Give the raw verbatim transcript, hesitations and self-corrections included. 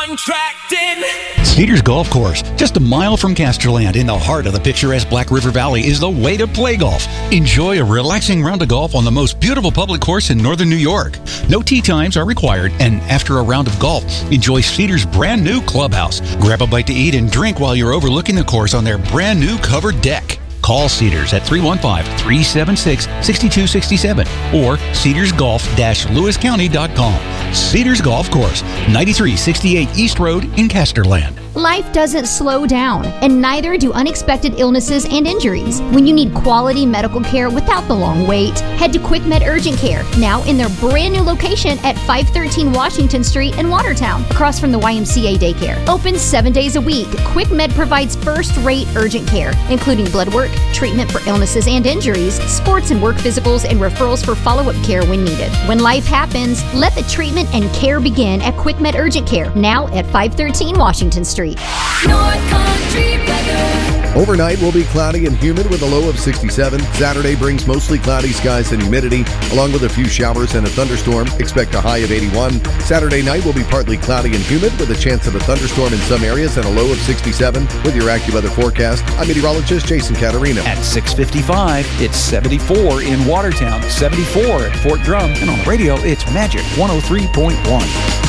contracting. Cedars Golf Course, just a mile from Casterland in the heart of the picturesque Black River Valley, is the way to play golf. Enjoy a relaxing round of golf on the most beautiful public course in northern New York. No tee times are required, and after a round of golf, enjoy Cedars' brand new clubhouse. Grab a bite to eat and drink while you're overlooking the course on their brand new covered deck. Call Cedars at three one five, three seven six, six two six seven or cedars golf dash lewis county dot com. Cedars Golf Course, ninety-three sixty-eight East Road in Casterland. Life doesn't slow down, and neither do unexpected illnesses and injuries. When you need quality medical care without the long wait, head to QuickMed Urgent Care, now in their brand new location at five thirteen Washington Street in Watertown, across from the Y M C A daycare. Open seven days a week, QuickMed provides first-rate urgent care, including blood work, treatment for illnesses and injuries, sports and work physicals, and referrals for follow-up care when needed. When life happens, let the treatment and care begin at QuickMed Urgent Care, now at five thirteen Washington Street. North Country weather. Overnight will be cloudy and humid with a low of sixty-seven. Saturday brings mostly cloudy skies and humidity, along with a few showers and a thunderstorm. Expect a high of eighty-one. Saturday night will be partly cloudy and humid with a chance of a thunderstorm in some areas and a low of sixty-seven. With your AccuWeather forecast, I'm meteorologist Jason Caterina. At six fifty-five, it's seventy-four in Watertown, seventy-four at Fort Drum, and on the radio, it's Magic one oh three point one.